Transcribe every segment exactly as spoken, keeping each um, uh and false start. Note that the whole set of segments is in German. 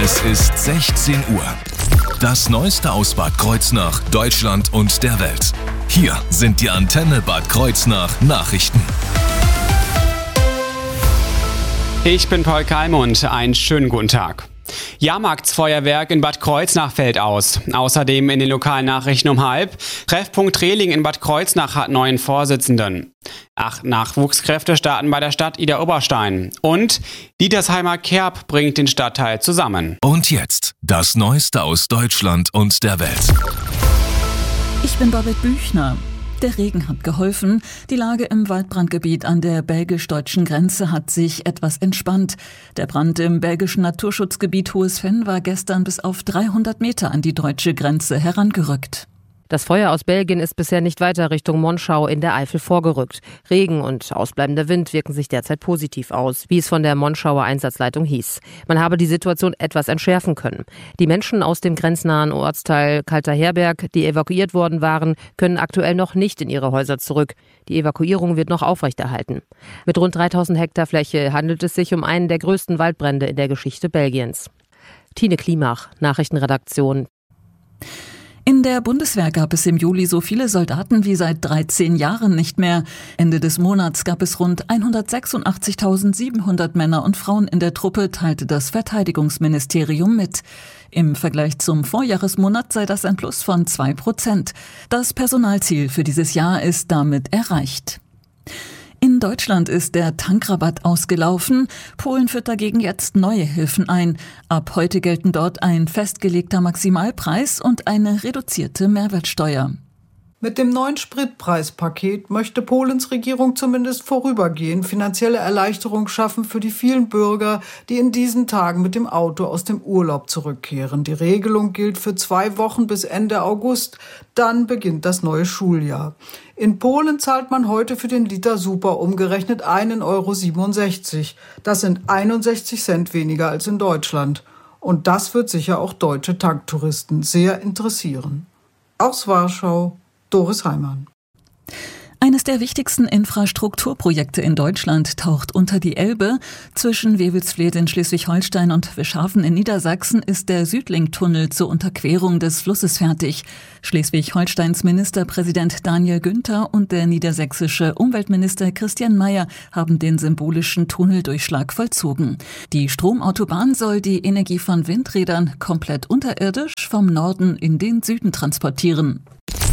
Es ist sechzehn Uhr. Das Neueste aus Bad Kreuznach, Deutschland und der Welt. Hier sind die Antenne Bad Kreuznach Nachrichten. Ich bin Paul Kalmund. Einen schönen guten Tag. Jahrmarktsfeuerwerk in Bad Kreuznach fällt aus. Außerdem in den lokalen Nachrichten um halb. Treffpunkt Rehling in Bad Kreuznach hat neuen Vorsitzenden. Acht Nachwuchskräfte starten bei der Stadt Idar-Oberstein. Und Dietersheimer Kerb bringt den Stadtteil zusammen. Und jetzt das Neueste aus Deutschland und der Welt. Ich bin Babette Büchner. Der Regen hat geholfen. Die Lage im Waldbrandgebiet an der belgisch-deutschen Grenze hat sich etwas entspannt. Der Brand im belgischen Naturschutzgebiet Hohes Venn war gestern bis auf dreihundert Meter an die deutsche Grenze herangerückt. Das Feuer aus Belgien ist bisher nicht weiter Richtung Monschau in der Eifel vorgerückt. Regen und ausbleibender Wind wirken sich derzeit positiv aus, wie es von der Monschauer Einsatzleitung hieß. Man habe die Situation etwas entschärfen können. Die Menschen aus dem grenznahen Ortsteil Kalter Herberg, die evakuiert worden waren, können aktuell noch nicht in ihre Häuser zurück. Die Evakuierung wird noch aufrechterhalten. Mit rund dreitausend Hektar Fläche handelt es sich um einen der größten Waldbrände in der Geschichte Belgiens. Tine Klimach, Nachrichtenredaktion. In der Bundeswehr gab es im Juli so viele Soldaten wie seit dreizehn Jahren nicht mehr. Ende des Monats gab es rund hundertsechsundachtzigtausendsiebenhundert Männer und Frauen in der Truppe, teilte das Verteidigungsministerium mit. Im Vergleich zum Vorjahresmonat sei das ein Plus von zwei Prozent. Das Personalziel für dieses Jahr ist damit erreicht. In Deutschland ist der Tankrabatt ausgelaufen. Polen führt dagegen jetzt neue Hilfen ein. Ab heute gelten dort ein festgelegter Maximalpreis und eine reduzierte Mehrwertsteuer. Mit dem neuen Spritpreispaket möchte Polens Regierung zumindest vorübergehend finanzielle Erleichterung schaffen für die vielen Bürger, die in diesen Tagen mit dem Auto aus dem Urlaub zurückkehren. Die Regelung gilt für zwei Wochen bis Ende August. Dann beginnt das neue Schuljahr. In Polen zahlt man heute für den Liter Super umgerechnet einen Euro siebenundsechzig. Das sind einundsechzig Cent weniger als in Deutschland. Und das wird sicher auch deutsche Tanktouristen sehr interessieren. Aus Warschau, Doris Heimann. Eines der wichtigsten Infrastrukturprojekte in Deutschland taucht unter die Elbe. Zwischen Wewelsfleth in Schleswig-Holstein und Wischhafen in Niedersachsen ist der Südlink-Tunnel zur Unterquerung des Flusses fertig. Schleswig-Holsteins Ministerpräsident Daniel Günther und der niedersächsische Umweltminister Christian Mayer haben den symbolischen Tunneldurchschlag vollzogen. Die Stromautobahn soll die Energie von Windrädern komplett unterirdisch vom Norden in den Süden transportieren.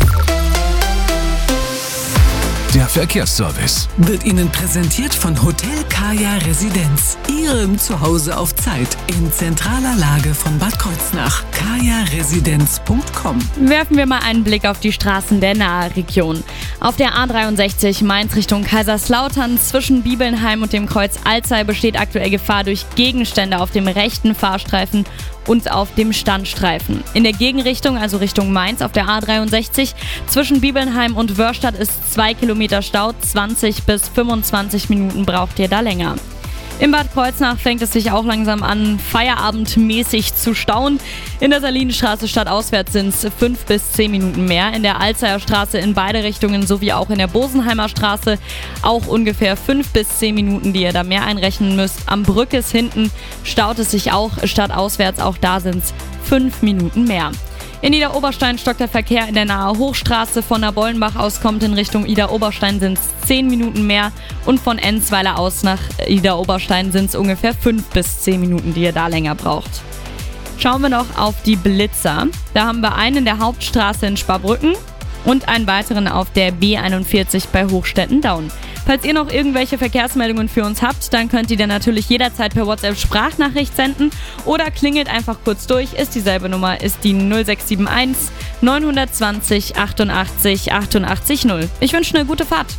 Der Verkehrsservice wird Ihnen präsentiert von Hotel Kaya Residenz, Ihrem Zuhause auf Zeit in zentraler Lage von Bad Kreuznach. kaya residenz punkt com. Werfen wir mal einen Blick auf die Straßen der Nahregion. Auf der A dreiundsechzig Mainz Richtung Kaiserslautern zwischen Bibelnheim und dem Kreuz Alzey besteht aktuell Gefahr durch Gegenstände auf dem rechten Fahrstreifen und auf dem Standstreifen. In der Gegenrichtung, also Richtung Mainz auf der A dreiundsechzig, zwischen Bibelnheim und Wörstadt ist zwei Kilometer Stau, zwanzig bis fünfundzwanzig Minuten braucht ihr da länger. In Bad Kreuznach fängt es sich auch langsam an, feierabendmäßig zu stauen. In der Salinenstraße stadtauswärts sind es fünf bis zehn Minuten mehr. In der Alzeyer Straße in beide Richtungen sowie auch in der Bosenheimer Straße auch ungefähr fünf bis zehn Minuten, die ihr da mehr einrechnen müsst. Am Brückes hinten staut es sich auch stadtauswärts, auch da sind es fünf Minuten mehr. In Idar-Oberstein stockt der Verkehr in der Nahe Hochstraße. Von der Bollenbach aus kommt in Richtung Idar-Oberstein sind es zehn Minuten mehr und von Enzweiler aus nach Idar-Oberstein sind es ungefähr fünf bis zehn Minuten, die ihr da länger braucht. Schauen wir noch auf die Blitzer. Da haben wir einen in der Hauptstraße in Sparbrücken und einen weiteren auf der B einundvierzig bei Hochstetten-Daun. Falls ihr noch irgendwelche Verkehrsmeldungen für uns habt, dann könnt ihr dann natürlich jederzeit per WhatsApp Sprachnachricht senden oder klingelt einfach kurz durch. Ist dieselbe Nummer, ist die null sechs sieben eins neun zwei null achtundachtzig achtundachtzig null. Ich wünsche eine gute Fahrt.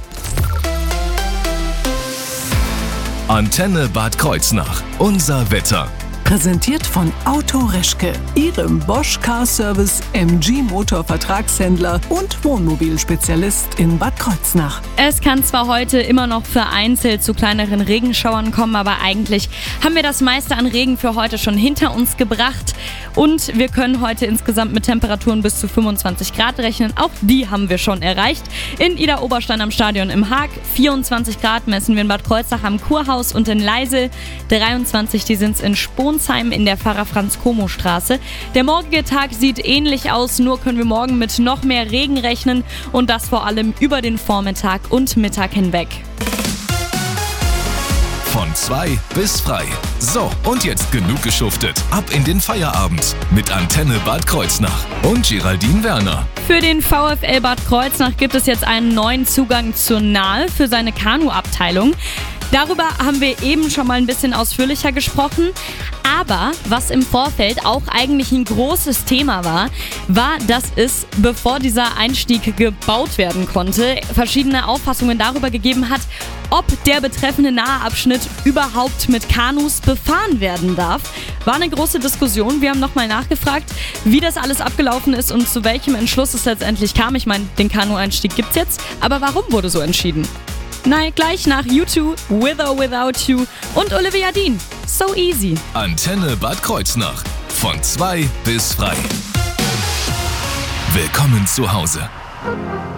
Antenne Bad Kreuznach. Unser Wetter. Präsentiert von Auto Reschke, Ihrem Bosch Car Service M G Motor Vertragshändler und Wohnmobilspezialist in Bad Kreuznach. Es kann zwar heute immer noch vereinzelt zu kleineren Regenschauern kommen, aber eigentlich haben wir das meiste an Regen für heute schon hinter uns gebracht. Und wir können heute insgesamt mit Temperaturen bis zu fünfundzwanzig Grad rechnen. Auch die haben wir schon erreicht. In Idar-Oberstein am Stadion im Haag vierundzwanzig Grad messen wir in Bad Kreuznach am Kurhaus und in Leisel. dreiundzwanzig, die sind es in Spons Ponsheim in der Pfarrer-Franz-Como-Straße. Der morgige Tag sieht ähnlich aus, nur können wir morgen mit noch mehr Regen rechnen und das vor allem über den Vormittag und Mittag hinweg. Von zwei bis frei. So, und jetzt genug geschuftet. Ab in den Feierabend mit Antenne Bad Kreuznach und Geraldine Werner. Für den VfL Bad Kreuznach gibt es jetzt einen neuen Zugang zur Nahe für seine Kanu-Abteilung. Darüber haben wir eben schon mal ein bisschen ausführlicher gesprochen. Aber was im Vorfeld auch eigentlich ein großes Thema war, war, dass es, bevor dieser Einstieg gebaut werden konnte, verschiedene Auffassungen darüber gegeben hat, ob der betreffende Naheabschnitt überhaupt mit Kanus befahren werden darf. War eine große Diskussion. Wir haben nochmal nachgefragt, wie das alles abgelaufen ist und zu welchem Entschluss es letztendlich kam. Ich meine, den Kanu-Einstieg gibt's jetzt, aber warum wurde so entschieden? Nein, gleich nach U zwei, With or Without You und Olivia Dean. So easy. Antenne Bad Kreuznach. Von zwei bis frei. Willkommen zu Hause.